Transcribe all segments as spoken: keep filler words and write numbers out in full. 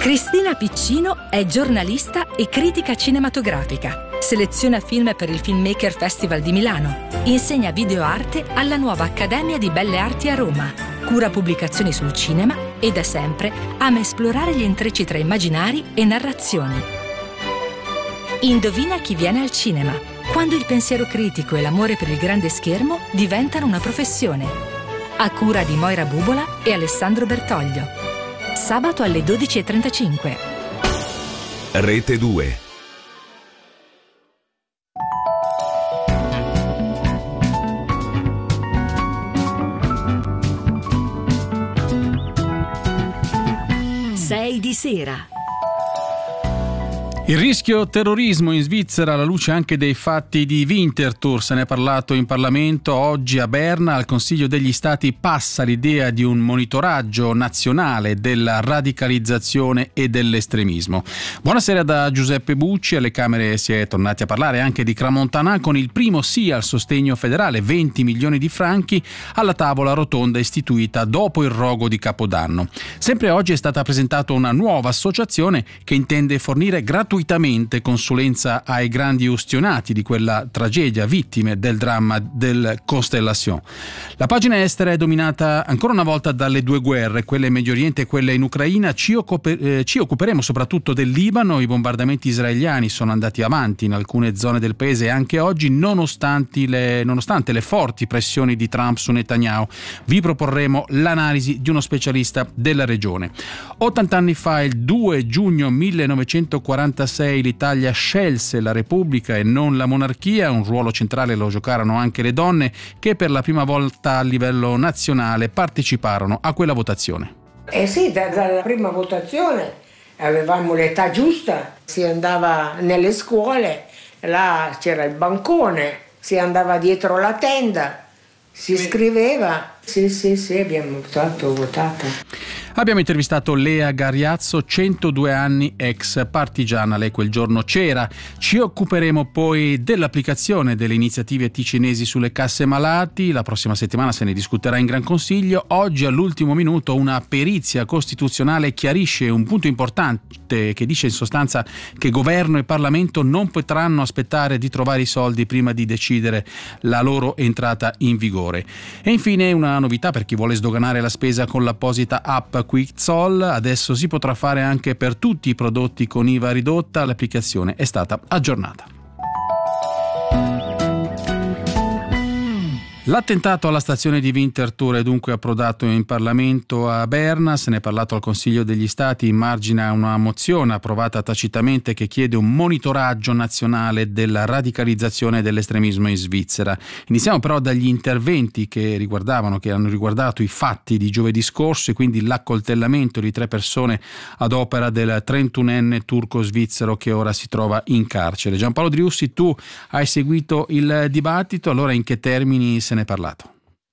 Cristina Piccino è giornalista e critica cinematografica. Seleziona film per il Filmmaker Festival di Milano. Insegna videoarte alla nuova Accademia di Belle Arti a Roma. Cura pubblicazioni sul cinema e da sempre ama esplorare gli intrecci tra immaginari e narrazioni. Indovina chi viene al cinema. Quando il pensiero critico e l'amore per il grande schermo diventano una professione. A cura di Moira Bubola e Alessandro Bertoglio. Sabato alle dodici e trentacinque. Rete due. sei di sera. Il rischio terrorismo in Svizzera alla luce anche dei fatti di Winterthur. Se ne è parlato in Parlamento oggi a Berna. Al Consiglio degli Stati passa l'idea di un monitoraggio nazionale della radicalizzazione e dell'estremismo. Buonasera da Giuseppe Bucci. Alle Camere si è tornati a parlare anche di Crans-Montana con il primo sì al sostegno federale, venti milioni di franchi alla tavola rotonda istituita dopo il rogo di Capodanno. Sempre oggi è stata presentata una nuova associazione che intende fornire gratuitamente gratuitamente consulenza ai grandi ustionati di quella tragedia, vittime del dramma del Constellation. La pagina estera è dominata ancora una volta dalle due guerre, quella in Medio Oriente e quella in Ucraina. Ci, occupe- eh, ci occuperemo soprattutto del Libano. I bombardamenti israeliani sono andati avanti in alcune zone del paese anche oggi, nonostante le, nonostante le forti pressioni di Trump su Netanyahu. Vi proporremo l'analisi di uno specialista della regione. ottanta anni fa, il due giugno millenovecentoquarantasei, l'Italia scelse la Repubblica e non la monarchia. Un ruolo centrale lo giocarono anche le donne che per la prima volta a livello nazionale parteciparono a quella votazione. Eh sì, da, dalla prima votazione avevamo l'età giusta, si andava nelle scuole, là c'era il bancone, si andava dietro la tenda, si scriveva. Sì, sì, sì, abbiamo votato, votato. Abbiamo intervistato Lea Gariazzo, centodue anni, ex partigiana. Lei quel giorno c'era. Ci occuperemo poi dell'applicazione delle iniziative ticinesi sulle casse malati. La prossima settimana se ne discuterà in Gran Consiglio. Oggi all'ultimo minuto una perizia costituzionale chiarisce un punto importante che dice in sostanza che governo e Parlamento non potranno aspettare di trovare i soldi prima di decidere la loro entrata in vigore. E infine una novità per chi vuole sdoganare la spesa con l'apposita app QuickZoll. Adesso si potrà fare anche per tutti i prodotti con I V A ridotta. L'applicazione è stata aggiornata. L'attentato alla stazione di Winterthur è dunque approdato in Parlamento a Berna. Se ne è parlato al Consiglio degli Stati in margine a una mozione approvata tacitamente che chiede un monitoraggio nazionale della radicalizzazione e dell'estremismo in Svizzera. Iniziamo però dagli interventi che riguardavano, che hanno riguardato i fatti di giovedì scorso e quindi l'accoltellamento di tre persone ad opera del trentunenne turco-svizzero che ora si trova in carcere. Giampaolo Driussi, tu hai seguito il dibattito, allora in che termini se ne è parlato?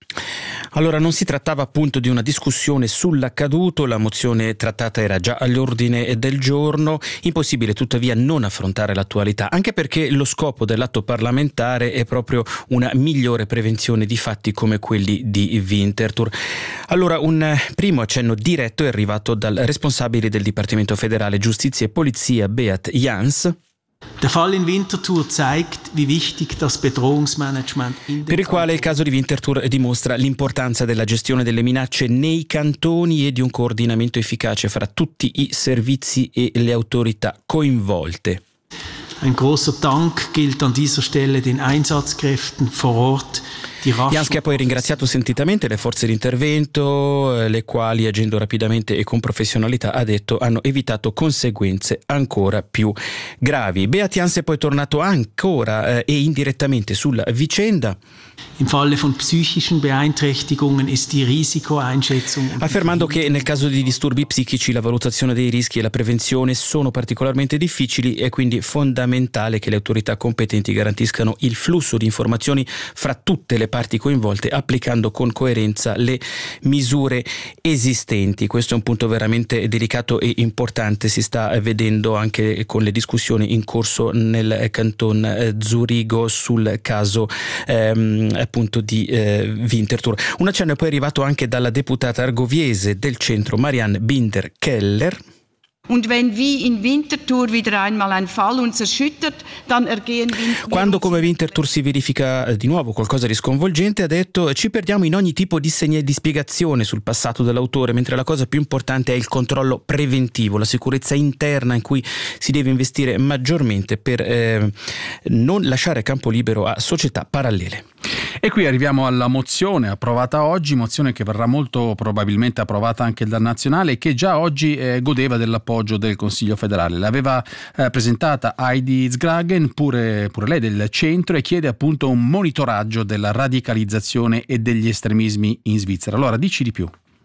Allora, non si trattava appunto di una discussione sull'accaduto, la mozione trattata era già all'ordine del giorno, impossibile tuttavia non affrontare l'attualità, anche perché lo scopo dell'atto parlamentare è proprio una migliore prevenzione di fatti come quelli di Winterthur. Allora, un primo accenno diretto è arrivato dal responsabile del Dipartimento Federale Giustizia e Polizia, Beat Jans. Der Fall in Winterthur zeigt, wie wichtig das Bedrohungsmanagement in per il quale il caso di Winterthur dimostra l'importanza della gestione delle minacce nei cantoni e di un coordinamento efficace fra tutti i servizi e le autorità coinvolte. Ein großer Dank gilt an dieser Stelle den Einsatzkräften vor Ort. Janski ha poi ringraziato sentitamente le forze di intervento, le quali, agendo rapidamente e con professionalità, ha detto, hanno evitato conseguenze ancora più gravi. Beat Jans è poi tornato ancora eh, e indirettamente sulla vicenda. Im Falle von psychischen Beeinträchtigungen ist die Risikoeinschätzung, affermando che nel caso di disturbi psichici la valutazione dei rischi e la prevenzione sono particolarmente difficili e quindi fondamentale che le autorità competenti garantiscano il flusso di informazioni fra tutte le parti coinvolte, applicando con coerenza le misure esistenti. Questo è un punto veramente delicato e importante, si sta vedendo anche con le discussioni in corso nel canton Zurigo sul caso ehm, appunto di eh, Winterthur. Un accenno è poi arrivato anche dalla deputata argoviese del centro Marianne Binder-Keller. Und wenn wie in Winterthur wieder einmal ein Fall uns erschüttert, dann ergehen wir. Quando come Winterthur si verifica di nuovo qualcosa di sconvolgente, ha detto, ci perdiamo in ogni tipo di segni di spiegazione sul passato dell'autore, mentre la cosa più importante è il controllo preventivo, la sicurezza interna in cui si deve investire maggiormente per eh, non lasciare campo libero a società parallele. E qui arriviamo alla mozione approvata oggi, mozione che verrà molto probabilmente approvata anche dal Nazionale e che già oggi eh, godeva dell'appoggio del Consiglio federale. L'aveva eh, presentata Heidi Zgragen, pure, pure lei del centro, e chiede appunto un monitoraggio della radicalizzazione e degli estremismi in Svizzera. Allora, dici di più.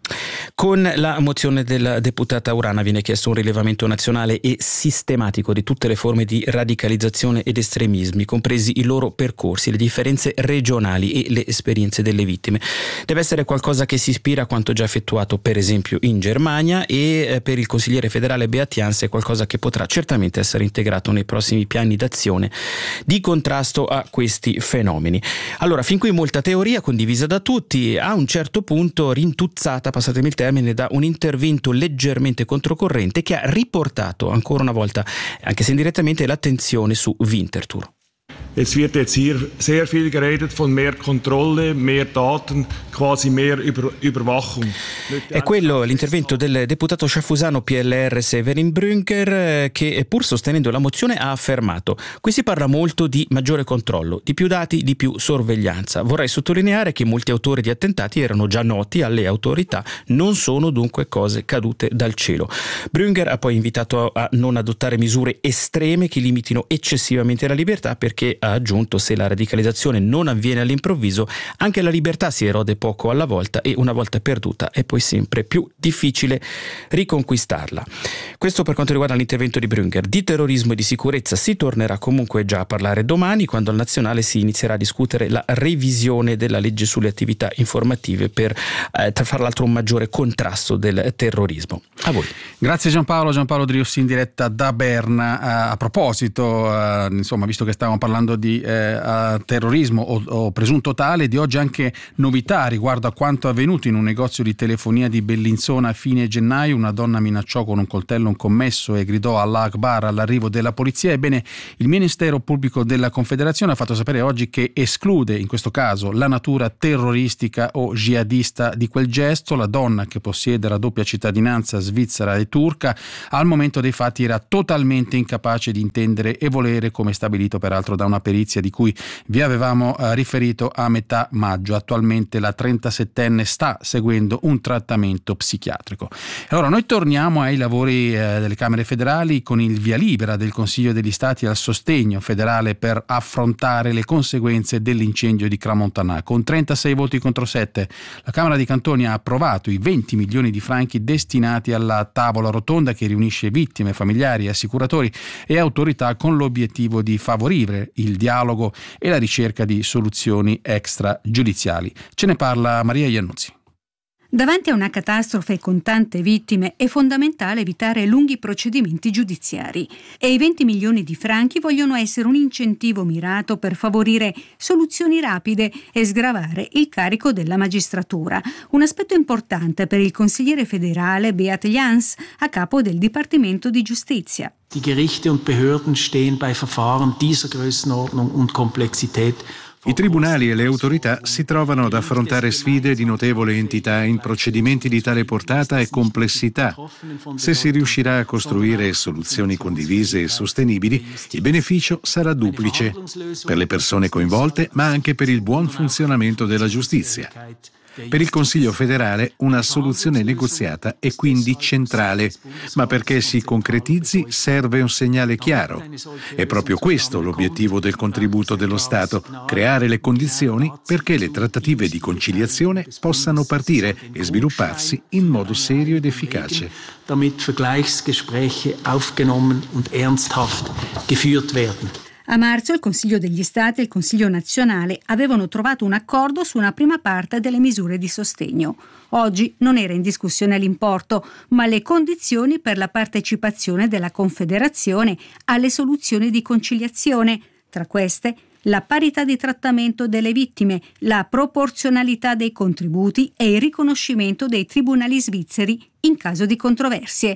Con la mozione della deputata Urana viene chiesto un rilevamento nazionale e sistematico di tutte le forme di radicalizzazione ed estremismi, compresi i loro percorsi, le differenze regionali e le esperienze delle vittime. Deve essere qualcosa che si ispira a quanto già effettuato per esempio in Germania, e per il consigliere federale Beat Jans è qualcosa che potrà certamente essere integrato nei prossimi piani d'azione di contrasto a questi fenomeni. Allora, fin qui molta teoria condivisa da tutti, a un certo punto rintuzzata, passatemi il termine, da un intervento leggermente controcorrente che ha riportato ancora una volta, anche se indirettamente, l'attenzione su Winterthur. Es wird jetzt hier sehr viel geredet von mehr Kontrolle, mehr Daten, quasi mehr Über- Überwachung. È quello l'intervento del deputato sciaffusano P L R Severin Brünker, che pur sostenendo la mozione ha affermato: qui si parla molto di maggiore controllo, di più dati, di più sorveglianza. Vorrei sottolineare che molti autori di attentati erano già noti alle autorità, non sono dunque cose cadute dal cielo. Brünker ha poi invitato a non adottare misure estreme che limitino eccessivamente la libertà, perché ha aggiunto, se la radicalizzazione non avviene all'improvviso, anche la libertà si erode poco alla volta e una volta perduta è poi sempre più difficile riconquistarla. Questo per quanto riguarda l'intervento di Brünker. Di terrorismo e di sicurezza si tornerà comunque già a parlare domani, quando al Nazionale si inizierà a discutere la revisione della legge sulle attività informative per eh, tra l'altro un maggiore contrasto del terrorismo. A voi. Grazie Giampaolo, Giampaolo Driussi in diretta da Berna. A, a proposito, uh, insomma, visto che stavamo parlando di eh, terrorismo o, o presunto tale, di oggi anche novità riguardo a quanto avvenuto in un negozio di telefonia di Bellinzona a fine gennaio. Una donna minacciò con un coltello un commesso e gridò Allah Akbar all'arrivo della polizia. Ebbene, il Ministero Pubblico della Confederazione ha fatto sapere oggi che esclude in questo caso la natura terroristica o jihadista di quel gesto. La donna, che possiede la doppia cittadinanza svizzera e turca, al momento dei fatti era totalmente incapace di intendere e volere, come stabilito peraltro da una perizia di cui vi avevamo eh, riferito a metà maggio. Attualmente la trentasettenne sta seguendo un trattamento psichiatrico. Allora noi torniamo ai lavori eh, delle Camere federali con il via libera del Consiglio degli Stati al sostegno federale per affrontare le conseguenze dell'incendio di Crans-Montana. Con trentasei voti contro sette la Camera dei Cantoni ha approvato i venti milioni di franchi destinati alla tavola rotonda che riunisce vittime, familiari, assicuratori e autorità, con l'obiettivo di favorire il dialogo e la ricerca di soluzioni extragiudiziali. Ce ne parla Maria Iannuzzi. Davanti a una catastrofe con tante vittime è fondamentale evitare lunghi procedimenti giudiziari e i venti milioni di franchi vogliono essere un incentivo mirato per favorire soluzioni rapide e sgravare il carico della magistratura, un aspetto importante per il consigliere federale Beat Jans a capo del Dipartimento di Giustizia. Die Gerichte und Behörden stehen bei Verfahren dieser Größenordnung und Komplexität. I tribunali e le autorità si trovano ad affrontare sfide di notevole entità in procedimenti di tale portata e complessità. Se si riuscirà a costruire soluzioni condivise e sostenibili, il beneficio sarà duplice per le persone coinvolte, ma anche per il buon funzionamento della giustizia. Per il Consiglio federale una soluzione negoziata è quindi centrale, ma perché si concretizzi serve un segnale chiaro. È proprio questo l'obiettivo del contributo dello Stato, creare le condizioni perché le trattative di conciliazione possano partire e svilupparsi in modo serio ed efficace. Damit Vergleichsgespräche aufgenommen und ernsthaft geführt werden. A marzo il Consiglio degli Stati e il Consiglio nazionale avevano trovato un accordo su una prima parte delle misure di sostegno. Oggi non era in discussione l'importo, ma le condizioni per la partecipazione della Confederazione alle soluzioni di conciliazione. Tra queste, la parità di trattamento delle vittime, la proporzionalità dei contributi e il riconoscimento dei tribunali svizzeri in caso di controversie.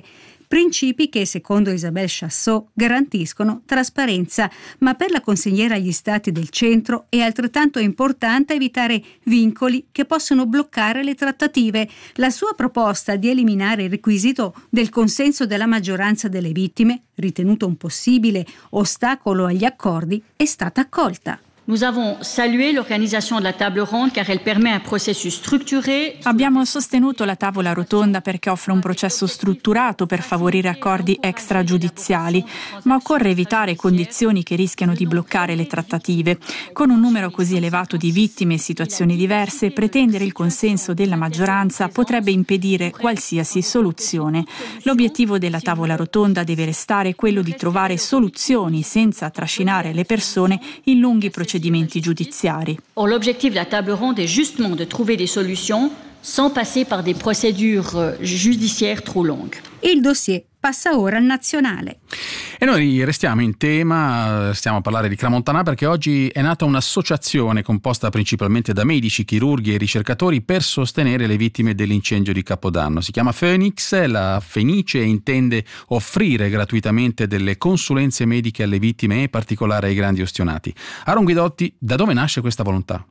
Principi che, secondo Isabelle Chassot, garantiscono trasparenza, ma per la consigliera agli Stati del Centro è altrettanto importante evitare vincoli che possono bloccare le trattative. La sua proposta di eliminare il requisito del consenso della maggioranza delle vittime, ritenuto un possibile ostacolo agli accordi, è stata accolta. Nous avons salué l'organisation de la table ronde car elle permet un processus structuré. Abbiamo sostenuto la tavola rotonda perché offre un processo strutturato per favorire accordi extragiudiziali, ma occorre evitare condizioni che rischiano di bloccare le trattative. Con un numero così elevato di vittime e situazioni diverse, pretendere il consenso della maggioranza potrebbe impedire qualsiasi soluzione. L'obiettivo della tavola rotonda deve restare quello di trovare soluzioni senza trascinare le persone in lunghi procedimenti giudiziari. Or, l'objectif de la table ronde est justement de trouver des solutions sans passer par des procédures judiciaires trop longues. Il dossier passa ora al nazionale. E noi restiamo in tema, stiamo a parlare di Crans-Montana perché oggi è nata un'associazione composta principalmente da medici, chirurghi e ricercatori per sostenere le vittime dell'incendio di Capodanno. Si chiama Phoenix, la Fenice intende offrire gratuitamente delle consulenze mediche alle vittime e in particolare ai grandi ustionati. Aaron Guidotti, da dove nasce questa volontà?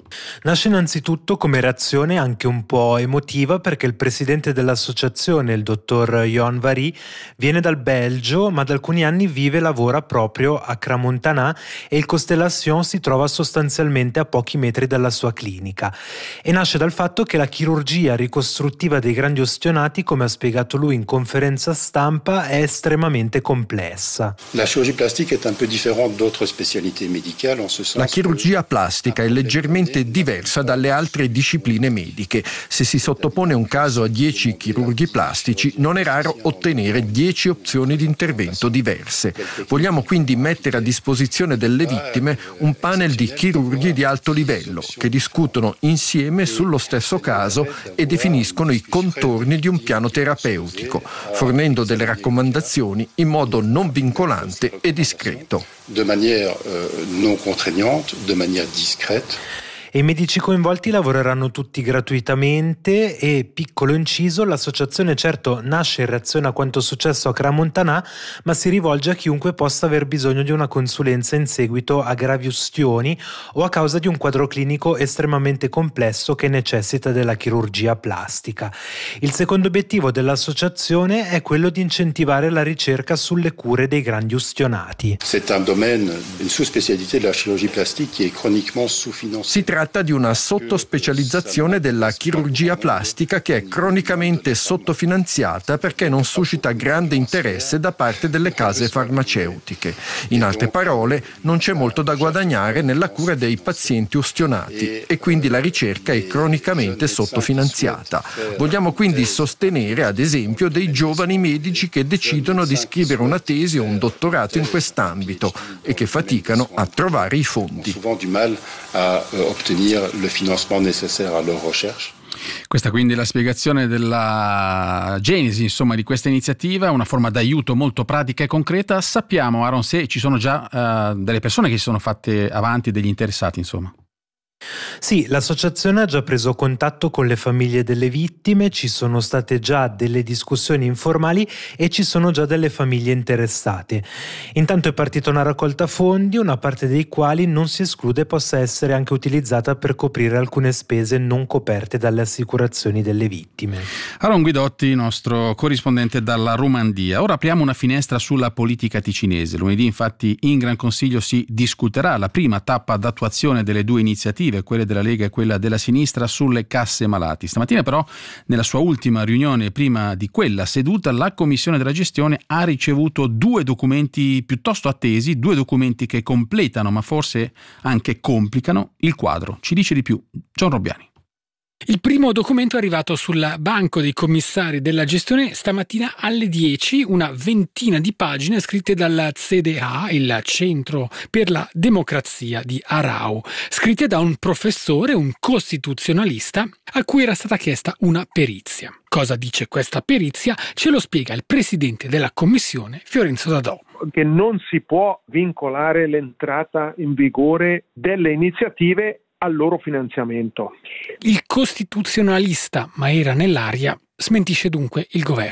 Nasce innanzitutto come reazione anche un po' emotiva perché il presidente dell'associazione, il dottor Johan Vary, viene dal Belgio ma da alcuni anni vive e lavora proprio a Crans-Montana e il Constellation si trova sostanzialmente a pochi metri dalla sua clinica. E nasce dal fatto che la chirurgia ricostruttiva dei grandi ustionati, come ha spiegato lui in conferenza stampa, è estremamente complessa. La chirurgia plastica è un po' differente d'autres spécialités médicales en ce sens. La chirurgia plastica è leggermente diversa dalle altre discipline mediche. Se si sottopone un caso a dieci chirurghi plastici, non è raro ottenere dieci opzioni di intervento diverse. Vogliamo quindi mettere a disposizione delle vittime un panel di chirurghi di alto livello che discutono insieme sullo stesso caso e definiscono i contorni di un piano terapeutico, fornendo delle raccomandazioni in modo non vincolante e discreto. De manière euh, non contraignante, de manière discrète. E i medici coinvolti lavoreranno tutti gratuitamente e, piccolo inciso, l'associazione certo nasce in reazione a quanto successo a Crans-Montana, ma si rivolge a chiunque possa aver bisogno di una consulenza in seguito a gravi ustioni o a causa di un quadro clinico estremamente complesso che necessita della chirurgia plastica. Il secondo obiettivo dell'associazione è quello di incentivare la ricerca sulle cure dei grandi ustionati. C'est un domaine, une sous-spécialité de la chirurgie plastique qui est chroniquement sous-financée. Si tratta di una sottospecializzazione della chirurgia plastica che è cronicamente sottofinanziata perché non suscita grande interesse da parte delle case farmaceutiche. In altre parole, non c'è molto da guadagnare nella cura dei pazienti ustionati e quindi la ricerca è cronicamente sottofinanziata. Vogliamo quindi sostenere, ad esempio, dei giovani medici che decidono di scrivere una tesi o un dottorato in quest'ambito e che faticano a trovare i fondi. Ottenere le financement nécessaire à leur recherche. Questa quindi è la spiegazione della genesi, insomma, di questa iniziativa, una forma d'aiuto molto pratica e concreta. Sappiamo, Aaron, se ci sono già uh, delle persone che si sono fatte avanti, degli interessati, insomma. Sì, l'associazione ha già preso contatto con le famiglie delle vittime, ci sono state già delle discussioni informali e ci sono già delle famiglie interessate. Intanto è partita una raccolta fondi, una parte dei quali non si esclude possa essere anche utilizzata per coprire alcune spese non coperte dalle assicurazioni delle vittime. Aaron Guidotti, nostro corrispondente dalla Romandia. Ora apriamo una finestra sulla politica ticinese. Lunedì infatti in Gran Consiglio si discuterà la prima tappa d'attuazione delle due iniziative, quelle della Lega e quella della sinistra, sulle casse malati. Stamattina però, nella sua ultima riunione prima di quella seduta, la Commissione della Gestione ha ricevuto due documenti piuttosto attesi, due documenti che completano ma forse anche complicano il quadro. Ci dice di più John Robbiani. Il primo documento è arrivato sul banco dei commissari della gestione stamattina alle dieci, una ventina di pagine scritte dal C D A, il Centro per la Democrazia di Arau, scritte da un professore, un costituzionalista, a cui era stata chiesta una perizia. Cosa dice questa perizia? Ce lo spiega il presidente della commissione, Fiorenzo Dadò. Che non si può vincolare l'entrata in vigore delle iniziative al loro finanziamento. Il costituzionalista, ma era nell'aria, smentisce dunque il governo.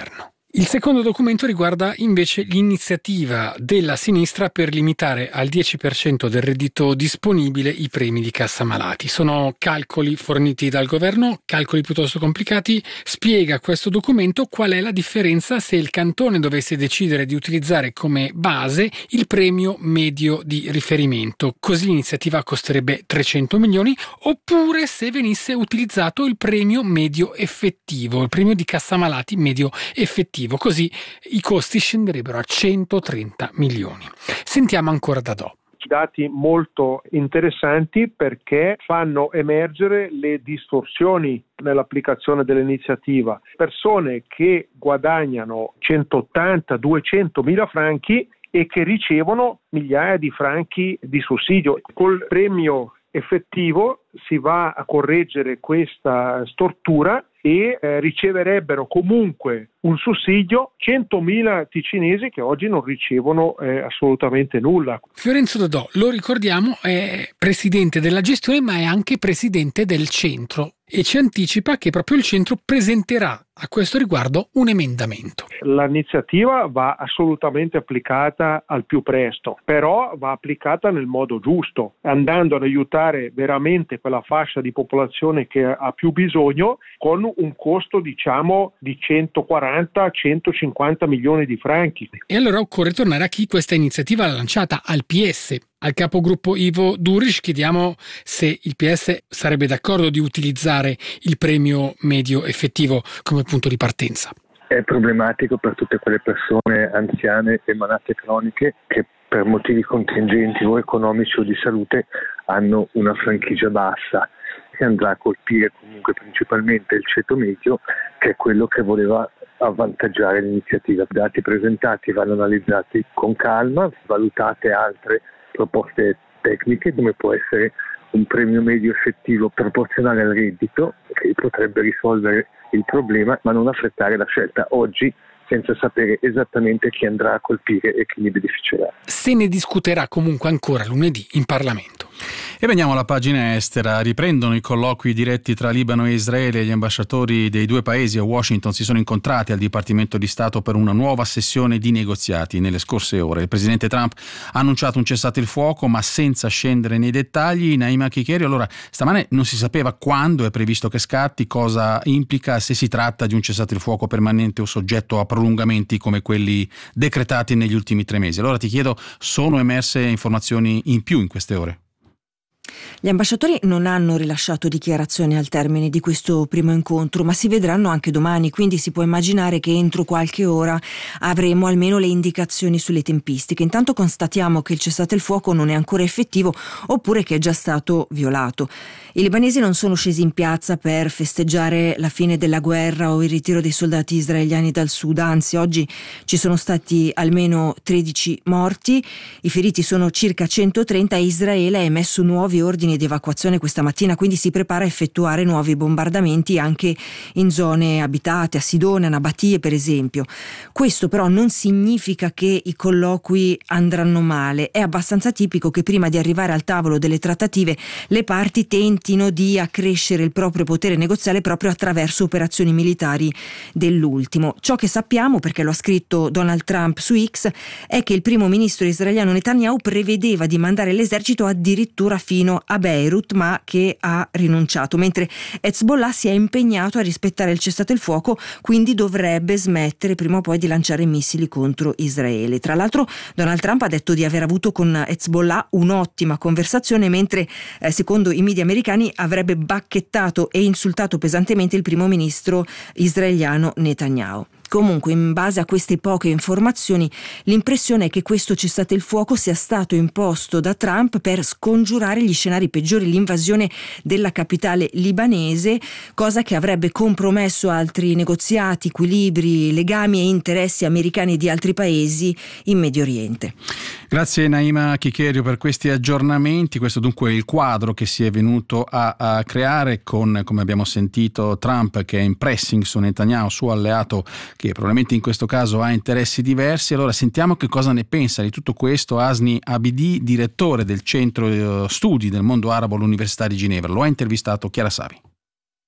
Il secondo documento riguarda invece l'iniziativa della sinistra per limitare al dieci per cento del reddito disponibile i premi di cassa malati. Sono calcoli forniti dal governo, calcoli piuttosto complicati. Spiega questo documento qual è la differenza se il cantone dovesse decidere di utilizzare come base il premio medio di riferimento. Così l'iniziativa costerebbe trecento milioni, oppure se venisse utilizzato il premio medio effettivo, il premio di cassa malati medio effettivo. Così i costi scenderebbero a centotrenta milioni. Sentiamo ancora Dadò. Dati molto interessanti perché fanno emergere le distorsioni nell'applicazione dell'iniziativa. Persone che guadagnano centottanta duecento mila franchi e che ricevono migliaia di franchi di sussidio. Col premio effettivo si va a correggere questa stortura e eh, riceverebbero comunque un sussidio centomila ticinesi che oggi non ricevono eh, assolutamente nulla. Fiorenzo Dadò, lo ricordiamo, è presidente della gestione ma è anche presidente del centro e ci anticipa che proprio il centro presenterà a questo riguardo un emendamento. L'iniziativa va assolutamente applicata al più presto, però va applicata nel modo giusto, andando ad aiutare veramente quella fascia di popolazione che ha più bisogno con un costo diciamo di centoquaranta centocinquanta milioni di franchi. E allora occorre tornare a chi questa iniziativa l'ha lanciata, al P S. Al capogruppo Ivo Duriš chiediamo se il P S sarebbe d'accordo di utilizzare il premio medio effettivo come punto di partenza. È problematico per tutte quelle persone anziane e malate croniche che per motivi contingenti o economici o di salute hanno una franchigia bassa, che andrà a colpire comunque principalmente il ceto medio, che è quello che voleva avvantaggiare l'iniziativa. I dati presentati vanno analizzati con calma, valutate altre proposte tecniche come può essere un premio medio effettivo proporzionale al reddito che potrebbe risolvere il problema ma non affrettare la scelta oggi senza sapere esattamente chi andrà a colpire e chi ne beneficerà. Se ne discuterà comunque ancora lunedì in Parlamento. E veniamo alla pagina estera. Riprendono i colloqui diretti tra Libano e Israele. Gli ambasciatori dei due paesi a Washington si sono incontrati al Dipartimento di Stato per una nuova sessione di negoziati nelle scorse ore. Il presidente Trump ha annunciato un cessate il fuoco ma senza scendere nei dettagli. Naima Kikeri, allora stamane non si sapeva quando è previsto che scatti, cosa implica, se si tratta di un cessate il fuoco permanente o soggetto a prolungamenti come quelli decretati negli ultimi tre mesi. Allora ti chiedo, sono emerse informazioni in più in queste ore? Gli ambasciatori non hanno rilasciato dichiarazioni al termine di questo primo incontro, ma si vedranno anche domani, quindi si può immaginare che entro qualche ora avremo almeno le indicazioni sulle tempistiche. Intanto constatiamo che il cessate il fuoco non è ancora effettivo oppure che è già stato violato. I libanesi non sono scesi in piazza per festeggiare la fine della guerra o il ritiro dei soldati israeliani dal sud, anzi oggi ci sono stati almeno tredici morti, i feriti sono circa centotrenta e Israele ha emesso nuovi ordini di evacuazione questa mattina, quindi si prepara a effettuare nuovi bombardamenti anche in zone abitate, a Sidone, a Nabatie per esempio. Questo però non significa che i colloqui andranno male, è abbastanza tipico che prima di arrivare al tavolo delle trattative le parti tentino di accrescere il proprio potere negoziale proprio attraverso operazioni militari dell'ultimo. Ciò che sappiamo, perché lo ha scritto Donald Trump su X, è che il primo ministro israeliano Netanyahu prevedeva di mandare l'esercito addirittura fino a Beirut, ma che ha rinunciato, mentre Hezbollah si è impegnato a rispettare il cessate il fuoco, quindi dovrebbe smettere prima o poi di lanciare missili contro Israele. Tra l'altro Donald Trump ha detto di aver avuto con Hezbollah un'ottima conversazione, mentre eh, secondo i media americani avrebbe bacchettato e insultato pesantemente il primo ministro israeliano Netanyahu. Comunque, in base a queste poche informazioni, l'impressione è che questo cessate il fuoco sia stato imposto da Trump per scongiurare gli scenari peggiori, l'invasione della capitale libanese, cosa che avrebbe compromesso altri negoziati, equilibri, legami e interessi americani di altri paesi in Medio Oriente. Grazie Naima Kikerio per questi aggiornamenti. Questo dunque è il quadro che si è venuto a, a creare con, come abbiamo sentito, Trump che è in pressing su Netanyahu, suo alleato, che probabilmente in questo caso ha interessi diversi. Allora sentiamo che cosa ne pensa di tutto questo Asni Abidi, direttore del centro studi del mondo arabo all'Università di Ginevra. Lo ha intervistato Chiara Savi.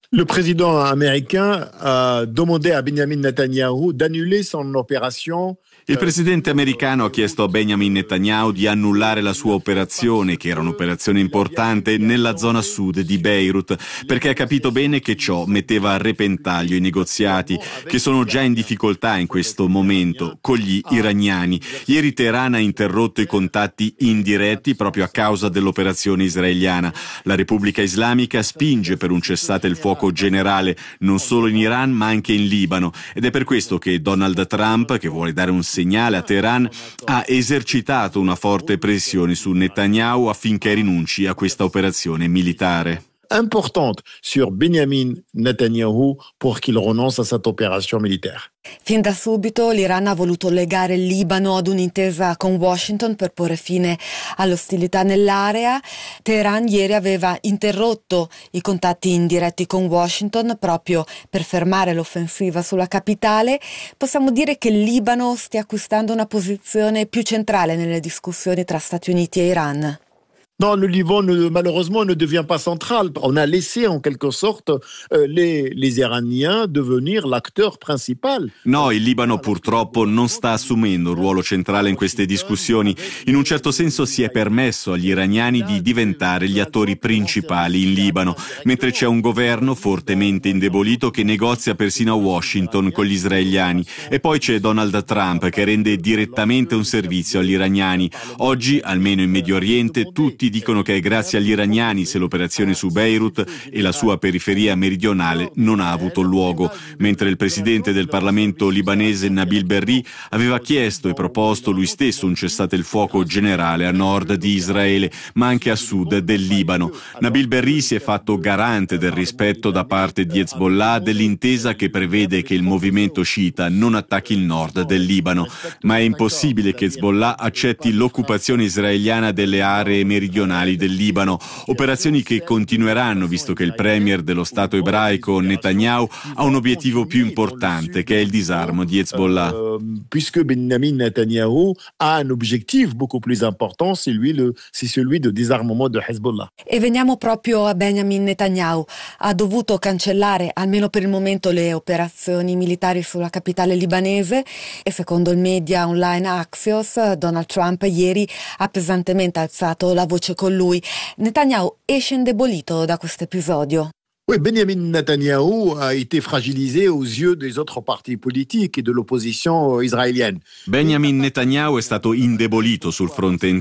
Le président américain a demandé à Benjamin Netanyahu d'annuler son opération. Il presidente americano ha chiesto a Benjamin Netanyahu di annullare la sua operazione, che era un'operazione importante, nella zona sud di Beirut, perché ha capito bene che ciò metteva a repentaglio i negoziati, che sono già in difficoltà in questo momento, con gli iraniani. Ieri Teheran ha interrotto i contatti indiretti proprio a causa dell'operazione israeliana. La Repubblica Islamica spinge per un cessate il fuoco generale, non solo in Iran ma anche in Libano, ed è per questo che Donald Trump, che vuole dare un segnale a Teheran, ha esercitato una forte pressione su Netanyahu affinché rinunci a questa operazione militare. Importante sur Benjamin Netanyahu pour qu'il renonce à cette opération militaire. Fin da subito l'Iran ha voluto legare il Libano ad un'intesa con Washington per porre fine all'ostilità nell'area. Teheran ieri aveva interrotto i contatti indiretti con Washington proprio per fermare l'offensiva sulla capitale. Possiamo dire che il Libano stia acquistando una posizione più centrale nelle discussioni tra Stati Uniti e Iran. Non, le Liban ne, malheureusement ne devient pas central. On a laissé en quelque sorte euh, les, les Iraniens devenir l'acteur principal. No, il Libano purtroppo non sta assumendo un ruolo centrale in queste discussioni. In un certo senso si è permesso agli iraniani di diventare gli attori principali in Libano, mentre c'è un governo fortemente indebolito che negozia persino a Washington con gli israeliani. E poi c'è Donald Trump che rende direttamente un servizio agli iraniani. Oggi, almeno in Medio Oriente, tutti dicono che è grazie agli iraniani se l'operazione su Beirut e la sua periferia meridionale non ha avuto luogo, mentre il presidente del Parlamento libanese Nabil Berri aveva chiesto e proposto lui stesso un cessate il fuoco generale a nord di Israele, ma anche a sud del Libano. Nabil Berri si è fatto garante del rispetto da parte di Hezbollah dell'intesa che prevede che il movimento sciita non attacchi il nord del Libano, ma è impossibile che Hezbollah accetti l'occupazione israeliana delle aree meridionali del Libano, operazioni che continueranno visto che il premier dello Stato ebraico Netanyahu ha un obiettivo più importante che è il disarmo di Hezbollah. Puisque Benjamin Netanyahu ha un obiettivo beaucoup plus important, c'est lui le, c'est celui de disarmement de Hezbollah. E veniamo proprio a Benjamin Netanyahu. Ha dovuto cancellare almeno per il momento le operazioni militari sulla capitale libanese e secondo il media online Axios Donald Trump ieri ha pesantemente alzato la voce con lui. Netanyahu esce indebolito da questo episodio. Oui, Benjamin Netanyahu a été fragilisé aux yeux des autres partis politiques et de l'opposition israélienne. Benjamin Netanyahu è stato indebolito sul fronte